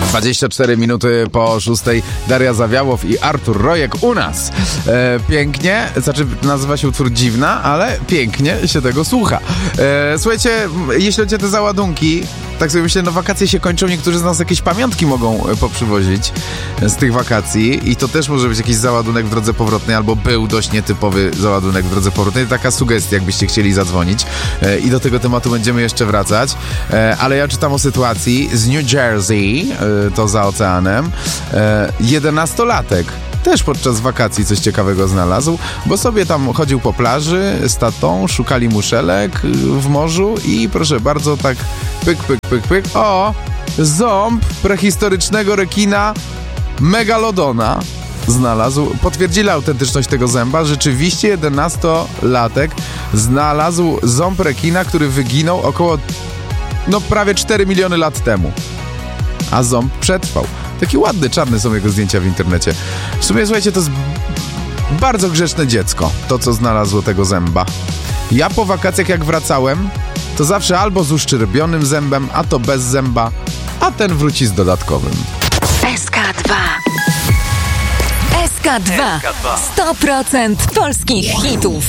24 minuty po 6. Daria Zawiałow i Artur Rojek u nas. Pięknie, znaczy nazywa się utwór Dziwna, ale pięknie się tego słucha. Słuchajcie, jeśli chodzi o te załadunki, tak sobie myślę, no wakacje się kończą, niektórzy z nas jakieś pamiątki mogą poprzywozić z tych wakacji i to też może być jakiś załadunek w drodze powrotnej, albo był dość nietypowy załadunek w drodze powrotnej. Taka sugestia, jakbyście chcieli zadzwonić i do tego tematu będziemy jeszcze wracać, ale ja czytam o sytuacji z New Jersey, to za oceanem, 11-latek też podczas wakacji coś ciekawego znalazł, bo sobie tam chodził po plaży z tatą, szukali muszelek w morzu i proszę bardzo, tak pyk, pyk, pyk, pyk. O! Ząb prehistorycznego rekina Megalodona znalazł. Potwierdzili autentyczność tego zęba. Rzeczywiście 11-latek znalazł ząb rekina, który wyginął około prawie 4 miliony lat temu. A ząb przetrwał. Taki ładny, czarny są jego zdjęcia w internecie. W sumie, słuchajcie, to jest bardzo grzeczne dziecko, to co znalazło tego zęba. Ja po wakacjach jak wracałem, to zawsze albo z uszczerbionym zębem, a to bez zęba, a ten wróci z dodatkowym. SK2 100% polskich hitów.